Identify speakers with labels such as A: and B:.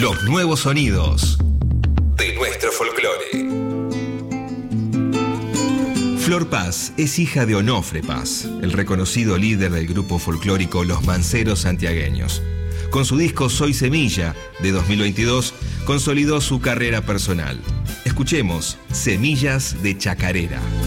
A: Los nuevos sonidos de nuestro folclore. Flor Paz es hija de Onofre Paz, el reconocido líder del grupo folclórico Los Manceros Santiagueños. Con su disco Soy Semilla, de 2022, consolidó su carrera personal. Escuchemos Semillas de Chacarera.